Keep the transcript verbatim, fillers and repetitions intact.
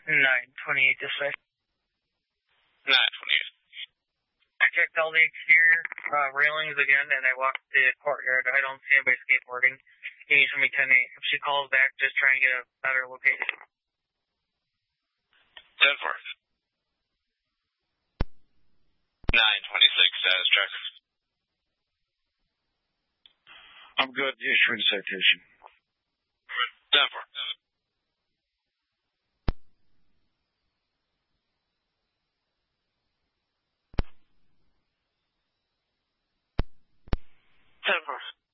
nine twenty-eight dispatch. nine twenty-eight. I checked all the exterior uh, railings again, and I walked the courtyard. I don't see anybody skateboarding. Can you send me ten eight? If she calls back, just try and get a better location. ten four. nine twenty-six, status check. I'm good. Issuing citation. ten four. ten four.